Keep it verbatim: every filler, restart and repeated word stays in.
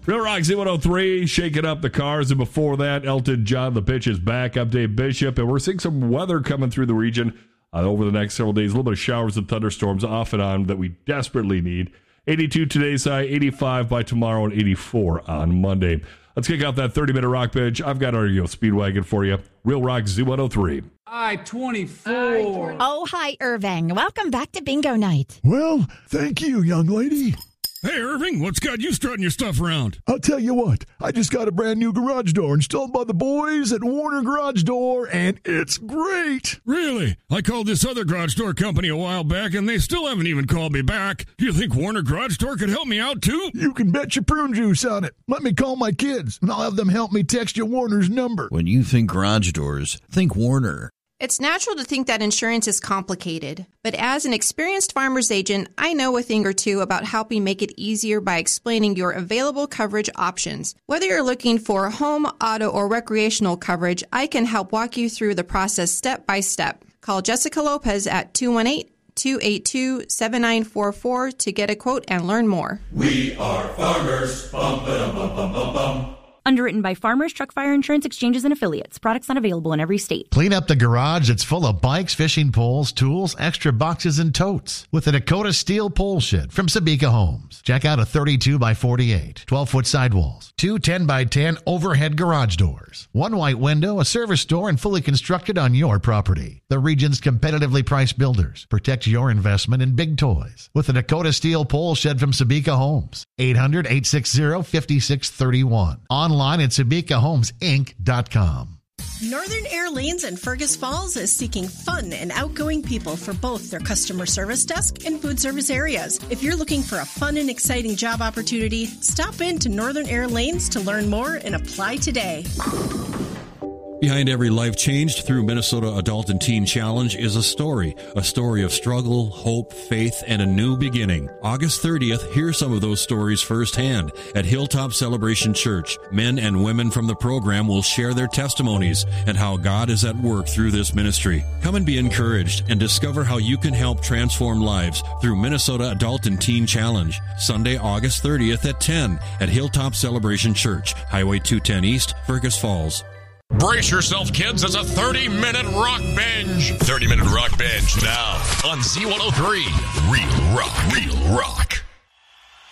Real Rock Z one oh three, shaking up the cars. And before that, Elton John, the pitch is back. I'm Dave Bishop. And we're seeing some weather coming through the region uh, over the next several days. A little bit of showers and thunderstorms off and on that we desperately need. eighty-two today's high, eighty-five by tomorrow, and eighty-four on Monday. Let's kick off that thirty-minute rock bench. I've got our you know, Speedwagon for you. Real Rock Z one oh three. I twenty-four. Oh, hi, Irving. Welcome back to Bingo Night. Well, thank you, young lady. Hey, Irving, what's got you strutting your stuff around? I'll tell you what, I just got a brand new garage door installed by the boys at Warner Garage Door, and it's great. Really? I called this other garage door company a while back, and they still haven't even called me back. Do you think Warner Garage Door could help me out, too? You can bet your prune juice on it. Let me call my kids, and I'll have them help me text you Warner's number. When you think garage doors, think Warner. It's natural to think that insurance is complicated, but as an experienced farmer's agent, I know a thing or two about helping make it easier by explaining your available coverage options. Whether you're looking for home, auto, or recreational coverage, I can help walk you through the process step by step. Call Jessica Lopez at two one eight, two eight two, seven nine four four to get a quote and learn more. We are farmers. Bum, ba-dum, bum, bum, bum, bum. Underwritten by Farmers Truck Fire Insurance Exchanges and Affiliates. Products not available in every state. Clean up the garage that's full of bikes, fishing poles, tools, extra boxes, and totes with a Dakota Steel Pole Shed from Sabika Homes. Check out a thirty-two by forty-eight, twelve-foot sidewalls, two ten by ten overhead garage doors, one white window, a service door, and fully constructed on your property. The region's competitively priced builders. Protect your investment in big toys with a Dakota Steel Pole Shed from Sabika Homes. eight hundred, eight six zero, five six three one. Online at Sabika Homes Inc dot com. Northern Air Lanes in Fergus Falls is seeking fun and outgoing people for both their customer service desk and food service areas. If you're looking for a fun and exciting job opportunity, stop in to Northern Air Lanes to learn more and apply today. Behind every life changed through Minnesota Adult and Teen Challenge is a story. A story of struggle, hope, faith, and a new beginning. August thirtieth, hear some of those stories firsthand. At Hilltop Celebration Church, men and women from the program will share their testimonies and how God is at work through this ministry. Come and be encouraged and discover how you can help transform lives through Minnesota Adult and Teen Challenge. Sunday, August thirtieth at ten at Hilltop Celebration Church, Highway two ten East, Fergus Falls. Brace yourself, kids. It's a thirty-minute rock binge. thirty-minute rock binge now on Z one oh three. Real rock. Real rock.